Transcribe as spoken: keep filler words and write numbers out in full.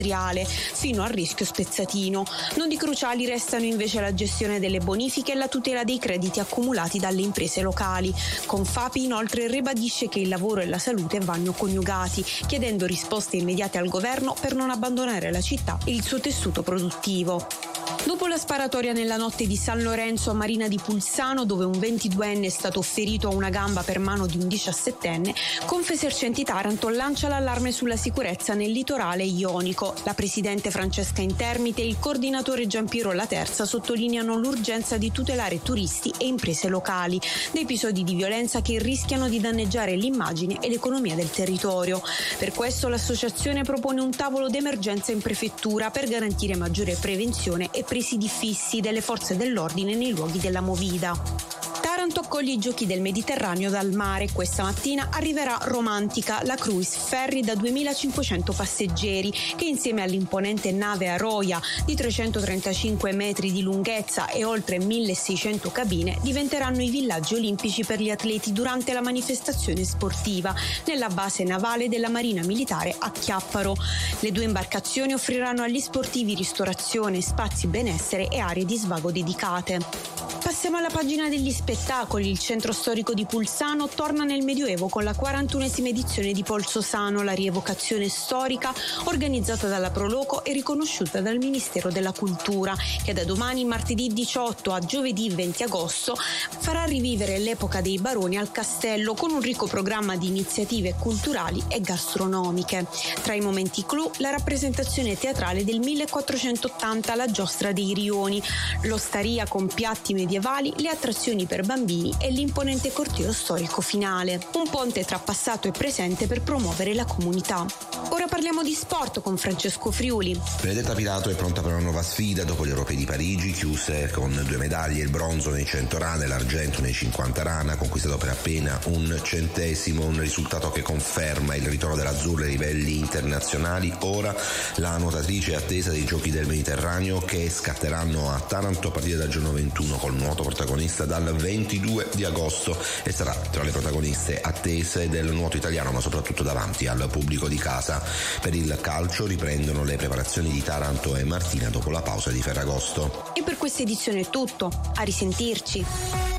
fino al rischio spezzatino. Nodi cruciali restano invece la gestione delle bonifiche e la tutela dei crediti accumulati dalle imprese locali. Confapi inoltre ribadisce che il lavoro e la salute vanno coniugati, chiedendo risposte immediate al governo per non abbandonare la città e il suo tessuto produttivo. Dopo la sparatoria nella notte di San Lorenzo a Marina di Pulsano, dove un ventiduenne è stato ferito a una gamba per mano di un diciassettenne, Confesercenti Taranto lancia l'allarme sulla sicurezza nel litorale ionico. La presidente Francesca Intermite e il coordinatore Giampiero Laterza sottolineano l'urgenza di tutelare turisti e imprese locali da episodi di violenza che rischiano di danneggiare l'immagine e l'economia del territorio. Per questo l'associazione propone un tavolo d'emergenza in prefettura per garantire maggiore prevenzione e presidi fissi delle forze dell'ordine nei luoghi della movida. Taranto accoglie i Giochi del Mediterraneo dal mare. Questa mattina arriverà Romantica, la cruise ferry da duemilacinquecento passeggeri che insieme all'imponente nave Aroia di trecentotrentacinque metri di lunghezza e oltre milleseicento cabine diventeranno i villaggi olimpici per gli atleti durante la manifestazione sportiva nella base navale della Marina Militare a Chiapparo. Le due imbarcazioni offriranno agli sportivi ristorazione, spazi benessere e aree di svago dedicate. Passiamo alla pagina degli spettacoli. Il centro storico di Pulsano torna nel Medioevo con la quarantunesima edizione di Polso Sano, la rievocazione storica organizzata dalla Proloco e riconosciuta dal Ministero della Cultura, che da domani, martedì diciotto a giovedì venti agosto, farà rivivere l'epoca dei baroni al castello con un ricco programma di iniziative culturali e gastronomiche. Tra i momenti clou, la rappresentazione teatrale del millequattrocentottanta La Giostra dei Rioni, l'osteria con piatti medievali, le attrazioni per bambini e l'imponente corteo storico finale. Un ponte tra passato e presente per promuovere la comunità. Ora parliamo di sport con Francesco Friuli. Benedetta Pilato è pronta per una nuova sfida dopo gli europei di Parigi, chiuse con due medaglie, il bronzo nei cento rana e l'argento nei cinquanta rana, conquistato per appena un centesimo, un risultato che conferma il ritorno dell'azzurra ai livelli internazionali. Ora la nuotatrice è attesa dei Giochi del Mediterraneo che scatteranno a Taranto a partire dal giorno ventuno, col nuoto protagonista dal ventidue di agosto, e sarà tra le protagoniste attese del nuoto italiano, ma soprattutto davanti al pubblico di casa. Per il calcio riprendono le preparazioni di Taranto e Martina dopo la pausa di Ferragosto. E per questa edizione è tutto, a risentirci.